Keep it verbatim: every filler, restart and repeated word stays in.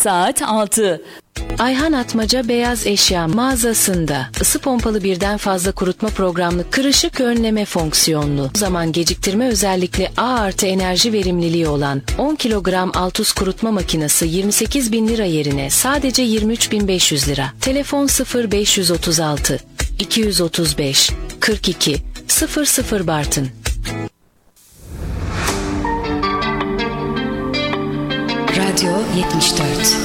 Saat altı. Ayhan Atmaca Beyaz Eşya mağazasında ısı pompalı birden fazla kurutma programlı kırışık önleme fonksiyonlu zaman geciktirme özellikli A artı enerji verimliliği olan on kilogram Altus kurutma makinesi yirmi sekiz bin lira yerine sadece yirmi üç bin beş yüz lira. Telefon sıfır beş otuz altı iki otuz beş kırk iki sıfır sıfır Bartın. Radyo yetmiş dört.